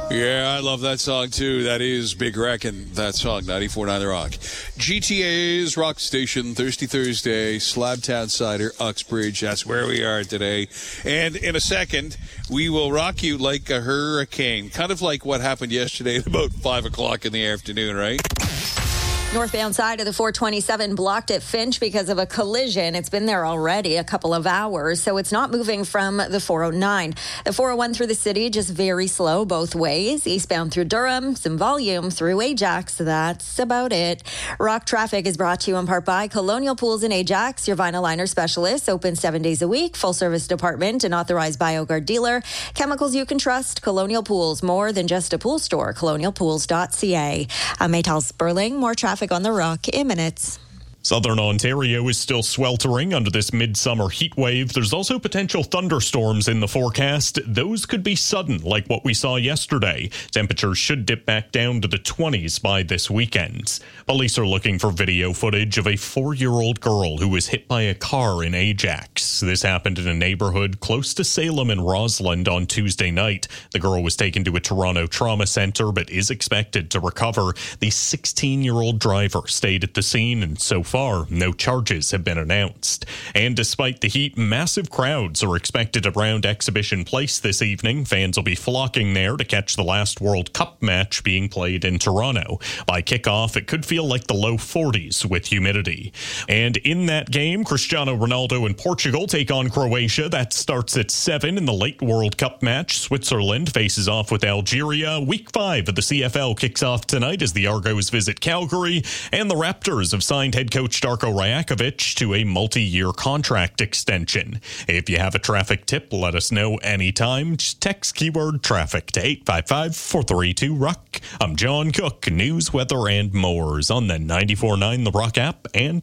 Yeah, I love that song too. That is Big Wreckin', that song, 94.9 The Rock. GTA's Rock Station, Thirsty Thursday, Slabtown Cider, Uxbridge. That's where we are today. And in a second, we will rock you like a hurricane. Kind of like what happened yesterday at about 5 o'clock in the afternoon, right? Northbound side of the 427 blocked at Finch because of a collision. It's been there already a couple of hours, so it's not moving from the 409. The 401 through the city, just very slow both ways. Eastbound through Durham, some volume through Ajax. That's about it. Rock Traffic is brought to you in part by Colonial Pools in Ajax, your vinyl liner specialist, open 7 days a week, full service department, and authorized BioGuard dealer. Chemicals you can trust. Colonial Pools, more than just a pool store. colonialpools.ca. I'm Maytal Sperling. More traffic on the Rock in minutes. Southern Ontario is still sweltering under this midsummer heat wave. There's also potential thunderstorms in the forecast. Those could be sudden, like what we saw yesterday. Temperatures should dip back down to the 20s by this weekend. Police are looking for video footage of a 4-year-old girl who was hit by a car in Ajax. This happened in a neighborhood close to Salem and Rossland on Tuesday night. The girl was taken to a Toronto trauma center but is expected to recover. The 16-year-old driver stayed at the scene, and so far, no charges have been announced. And despite the heat, massive crowds are expected around Exhibition Place this evening. Fans will be flocking there to catch the last World Cup match being played in Toronto. By kickoff, it could feel like the low 40s with humidity. And in that game, Cristiano Ronaldo and Portugal take on Croatia. That starts at 7 in the late World Cup match. Switzerland faces off with Algeria. Week 5 of the CFL kicks off tonight as the Argos visit Calgary. And the Raptors have signed head coach Darko Rajakovic to a multi-year contract extension. If you have a traffic tip, let us know anytime. Just text keyword traffic to 855-432-ROCK. I'm John Cook, news, weather, and more on the 94.9 The Rock app and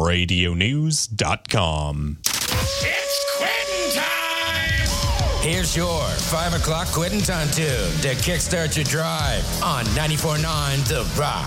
DurhamRadioNews.com. It's quitting time! Here's your 5 o'clock quitting time tune to kickstart your drive on 94.9 The Rock.